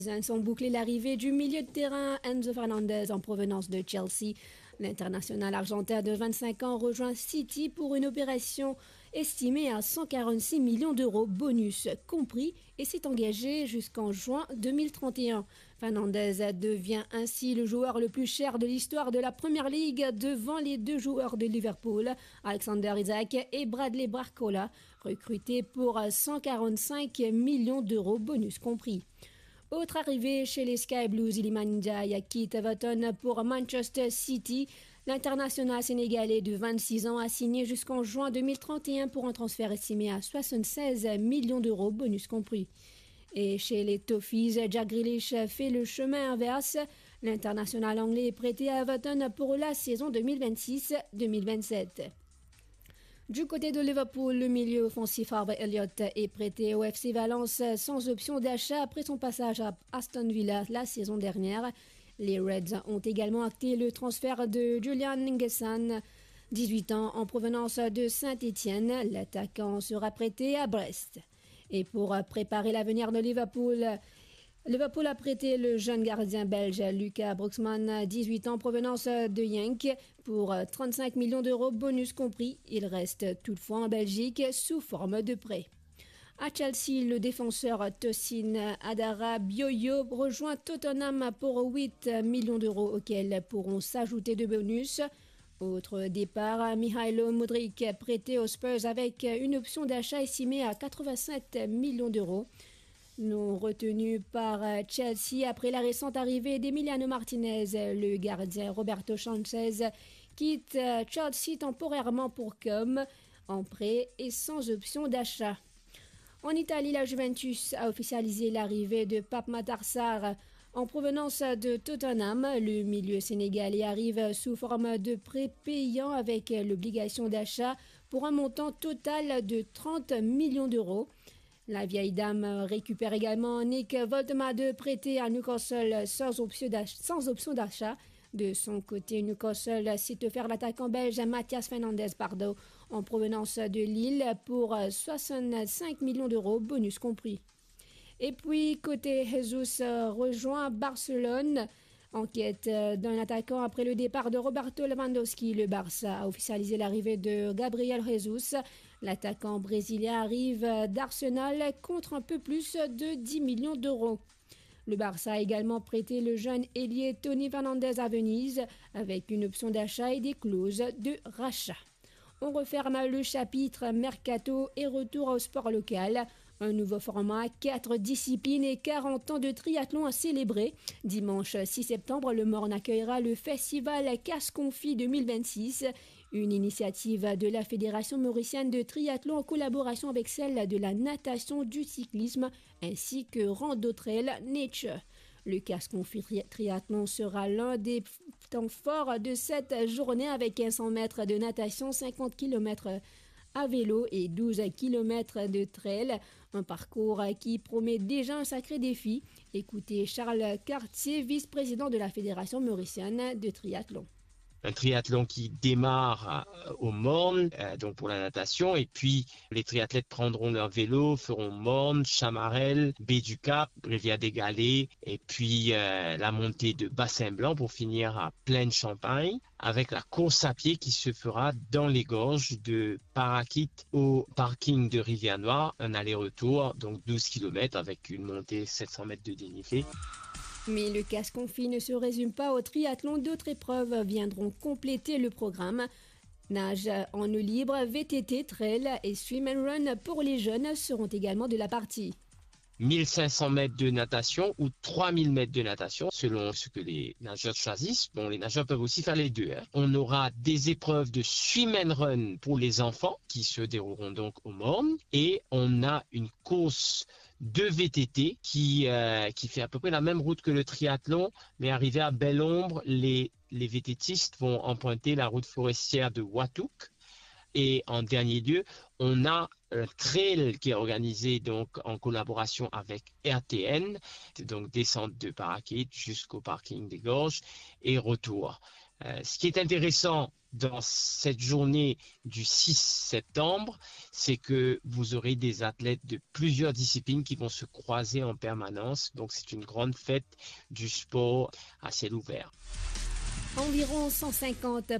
Sont bouclés l'arrivée du milieu de terrain Enzo Fernandez en provenance de Chelsea. L'international argentin de 25 ans rejoint City pour une opération estimée à 146 millions d'euros, bonus compris, et s'est engagé jusqu'en juin 2031. Fernandez devient ainsi le joueur le plus cher de l'histoire de la Premier League devant les deux joueurs de Liverpool, Alexander Isak et Bradley Barcola, recrutés pour 145 millions d'euros, bonus compris. Autre arrivée chez les Sky Blues, Iliman Ndiaye quitte Everton pour Manchester City. L'international sénégalais de 26 ans a signé jusqu'en juin 2031 pour un transfert estimé à 76 millions d'euros, bonus compris. Et chez les Toffees, Jack Grealish fait le chemin inverse. L'international anglais est prêté à Everton pour la saison 2026-2027. Du côté de Liverpool, le milieu offensif Harvey Elliott est prêté au FC Valence sans option d'achat après son passage à Aston Villa la saison dernière. Les Reds ont également acté le transfert de Julian Ngelson, 18 ans, en provenance de Saint-Étienne. L'attaquant sera prêté à Brest. Et pour préparer l'avenir de Liverpool a prêté le jeune gardien belge Lucas Brooksman, 18 ans, provenance de Genk, pour 35 millions d'euros, bonus compris. Il reste toutefois en Belgique sous forme de prêt. À Chelsea, le défenseur Tosin Adarabioyo rejoint Tottenham pour 8 millions d'euros auxquels pourront s'ajouter de bonus. Autre départ, Mihailo Mudryk prêté aux Spurs avec une option d'achat estimée à 87 millions d'euros. Non retenu par Chelsea après la récente arrivée d'Emiliano Martinez, le gardien Roberto Sanchez quitte Chelsea temporairement pour Comme en prêt et sans option d'achat. En Italie, la Juventus a officialisé l'arrivée de Pape Matar Sarr en provenance de Tottenham. Le milieu sénégalais arrive sous forme de prêt payant avec l'obligation d'achat pour un montant total de 30 millions d'euros. La vieille dame récupère également Nick Woldemade prêté à Newcastle sans option d'achat. De son côté, Newcastle s'est offert l'attaquant belge Mathias Fernandez en provenance de Lille pour 65 millions d'euros, bonus compris. Et puis, côté Jesus rejoint Barcelone. En quête d'un attaquant après le départ de Roberto Lewandowski, le Barça a officialisé l'arrivée de Gabriel Jesus. L'attaquant brésilien arrive d'Arsenal contre un peu plus de 10 millions d'euros. Le Barça a également prêté le jeune ailier Tony Fernandez à Venise avec une option d'achat et des clauses de rachat. On referme le chapitre Mercato et retour au sport local. Un nouveau format, 4 disciplines et 40 ans de triathlon à célébrer. Dimanche 6 septembre, le Morne accueillera le festival Casse-Confit 2026, une initiative de la Fédération mauricienne de triathlon en collaboration avec celle de la natation, du cyclisme ainsi que Rando Trail Nature. Le Casse-Confit triathlon sera l'un des temps forts de cette journée avec 100 mètres de natation, 50 km à vélo et 12 km de trail. Un parcours qui promet déjà un sacré défi. Écoutez Charles Cartier, vice-président de la Fédération mauricienne de triathlon. Un triathlon qui démarre au Morne, donc pour la natation, et puis les triathlètes prendront leur vélo, feront Morne, Chamarel, Baie du Cap, Rivière des Galets, et puis la montée de Bassin-Blanc pour finir à Plaine-Champagne, avec la course à pied qui se fera dans les gorges de Parakit au parking de Rivière-Noire, un aller-retour, donc 12 km avec une montée 700 mètres de dénivelé. Mais le Casse-Confit ne se résume pas au triathlon. D'autres épreuves viendront compléter le programme. Nage en eau libre, VTT, trail et swim and run pour les jeunes seront également de la partie. 1500 mètres de natation ou 3000 mètres de natation, selon ce que les nageurs choisissent. Bon, les nageurs peuvent aussi faire les deux. On aura des épreuves de swim and run pour les enfants qui se dérouleront donc au Morne. Et on a une course de VTT qui fait à peu près la même route que le triathlon, mais arrivé à Belle-Ombre, les VTTistes vont emprunter la route forestière de Watouk. Et en dernier lieu, on a un trail qui est organisé donc en collaboration avec RTN, donc descente de Parakit jusqu'au parking des Gorges et retour. Ce qui est intéressant dans cette journée du 6 septembre, c'est que vous aurez des athlètes de plusieurs disciplines qui vont se croiser en permanence. Donc, c'est une grande fête du sport à ciel ouvert. Environ 150